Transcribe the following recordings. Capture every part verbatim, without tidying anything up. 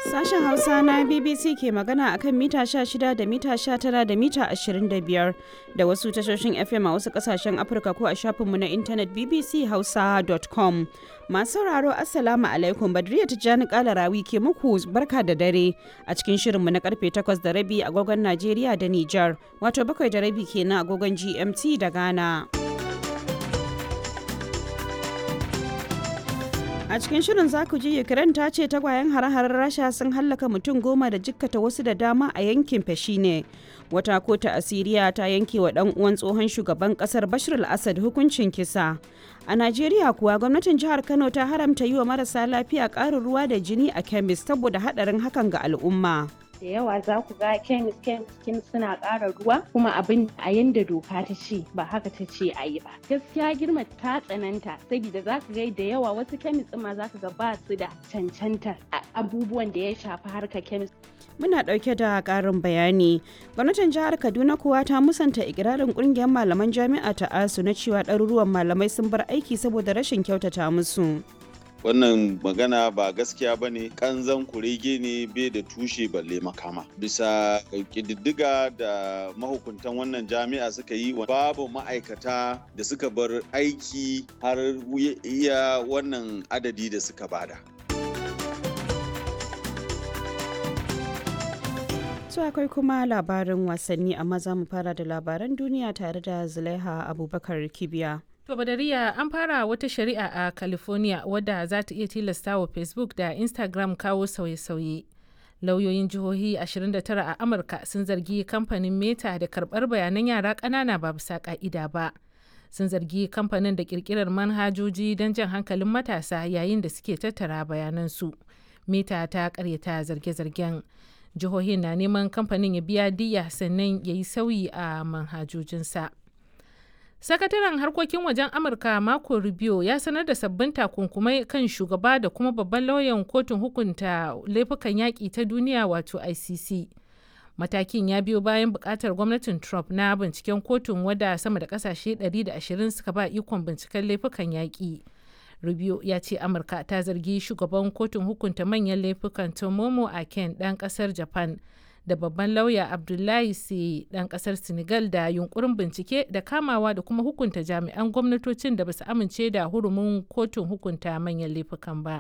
Sashen Hausa na B B C ke magana akan mita sha shida da mita sha tara da mita ashirin da biyar da wasu tashoshin F M a wasu kasashen Afirka ko a shafinmu na intanet b b c hausa dot com. Masu sauraro Assalamu alaikum, Badriya Tijjani Kalarawi ke muku barka da dare a cikin shirinmu na karfe takwas da rabi agogon Najeriya da Nijar, wato bakwai da rabi kenan agogon G M T da Ghana. A cikin shirin za ku ji Ukraine ta ce tagwayen hare-haren Rasha sun hallaka mutum goma da jikkata wasu da dama a yankin Fashine. Wata kota a Siriya ta yanke wa ɗan uwan tsohon shugaban ƙasar Bashar al-Assad hukuncin kisa. A Najeriya kuwa gwamnatin jihar Kano ta haramta yi wa marasa lafiya ƙarin ruwa da jini a kemis saboda haɗarin hakan ga al'umma. Da yawa za ku ga kemis kemis suna ƙara ruwa kuma abin a yanda doka ta ce ba haka ta ce a yi ba. Gaskiya girma ta tsananta saboda za ka ga da yawa wasu kemis ma za ka ga ba su da cancanta abubuwan da ya shafi harkar kemis. Muna ɗauke da ƙarin bayani. Gwamnatin jihar Kaduna kuwa ta musanta ikirarin ƙungiyar malaman jami'a ta ASU na cewa ɗaruruwan malamai sun bar aiki saboda rashin kyautata musu. Wannan magana ba gaskiya ba ne, kanzan kurege ne bai da tushe balle makama. Bisa ƙididdiga da mahukuntan wannan jami'a suka yi, babu ma'aikata da suka bar aiki har iya wannan adadi da suka bada. Su akwai kuma labarin wasanni, amma za mu fara da labaran duniya tare da Zulaiha Abubakar Kibiya. To Badariya, an fara wata shari'a a California wadda za ta iya tilasta wa Facebook da Instagram kawo sauye-sauye. Lauyoyin jihohi ashirin da tara a Amurka sun zargi kamfanin Meta da karɓar bayanan yara ƙanana ba bisa ƙa'ida ba. Sun zargi kamfanin da ƙirƙirar manhajoji don jan hankalin matasa yayin da suke tattara bayanansu. Meta ta ƙaryata zarge-zargen. Jihohin na neman kamfanin ya biya diyya sannan ya yi sauyi a manhajojinsa. Sakataren harkokin wajen Amurka Marco Rubio ya sanar da sabbin takunkumai kan shugaba da kuma babban lauyan kotun hukunta laifukan yaƙi ta duniya wato I C C. Matakin ya biyo bayan buƙatar gwamnatin Trump na binciken kotun wadda sama da ƙasashe ɗari da ashirin suka ba ikon binciken laifukan yaƙi. Rubio ya ce Amurka ta zargi shugaban kotun hukunta manyan laifukan Tomomo Aken ɗan ƙasar Japan da babban lauya Abdullahi Seye ɗan ƙasar Senegal da yunkurin bincike da kamawa da kuma hukunta jami'an gwamnatocin da basu amince da hurumin kotun hukunta manyan laifukan ba.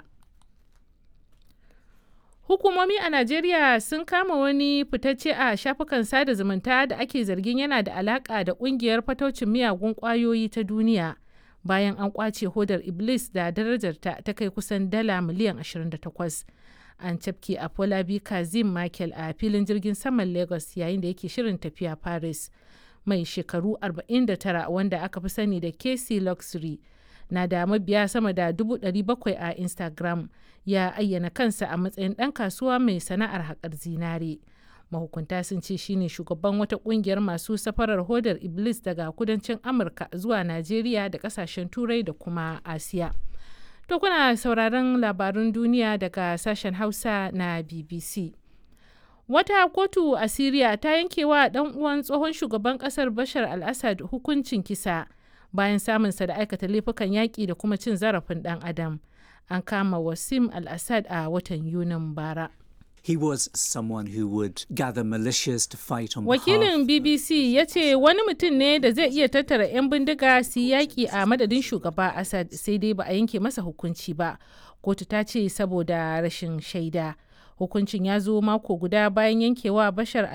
Hukumomi a Najeriya sun kama wani fitacce a shafukan sada zumunta da ake zargin yana da alaƙa da ƙungiyar fataucin miyagun ƙwayoyi ta duniya bayan an ƙwace hodar Iblis da darajarta ta kai kusan dala miliyan ashirin da takwas. An cafke Afolabi Kazim Michael a filin jirgin saman Lagos yayin da yake shirin tafiya Paris. Mai shekaru arba'in da tara wanda aka fi sani da K C Luxury na da mabiya sama da dubu ɗari bakwai a Instagram, ya ayyana kansa a matsayin ɗan kasuwa mai sana'ar haƙar zinare. Mahukunta sun ce shine shugaban wata ƙungiyar masu safarar hodar Iblis daga kudancin Amurka zuwa Najeriya da ƙasashen Turai da kuma Asiya. To kuna sauraron labarun duniya daga sashen Hausa na B B C. Wata kotu a Siriya ta yankewa ɗan uwan tsohon shugaban ƙasar Bashar al-Assad hukuncin kisa bayan samunsa da aikata laifukan yaƙi da kuma cin zarafin ɗan adam. An kama Wasim al-Assad a watan Yunin bara. He was someone who would gather militias to fight on Wakilin B B C ya ce wani mutum ne da zai iya tattara 'yan bindiga su yaƙi a madadin shugaba Assad, sai dai ba a yanke masa hukunci ba. Kotu ta ce saboda rashin shaida. Hukuncin ya zo mako guda bayan yankewa Bashar